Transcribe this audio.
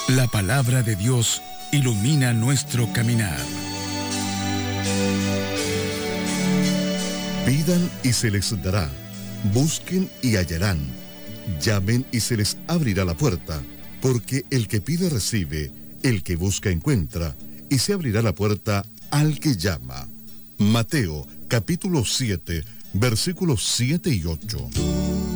La palabra de Dios ilumina nuestro caminar. Pidan y se les dará. Busquen y hallarán. Llamen y se les abrirá la puerta. Porque el que pide recibe, el que busca encuentra, y se abrirá la puerta al que llama. Mateo, capítulo 7, versículos 7 y 8.